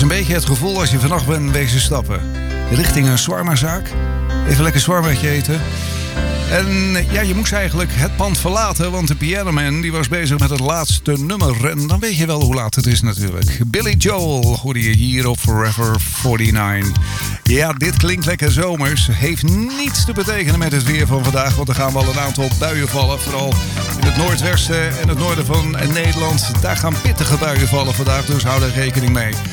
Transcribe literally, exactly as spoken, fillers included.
een beetje het gevoel als je vannacht bent wezen stappen. Richting een shawarmazaak. Even lekker shawarmaatje eten. En ja, je moest eigenlijk het pand verlaten, want de Pianoman die was bezig met het laatste nummer. En dan weet je wel hoe laat het is natuurlijk. Billy Joel hoorde je hier op Forever negenenveertig. Ja, dit klinkt lekker zomers. Heeft niets te betekenen met het weer van vandaag, want er gaan wel een aantal buien vallen. Vooral in het noordwesten en het noorden van Nederland. Daar gaan pittige buien vallen vandaag, dus hou daar rekening mee.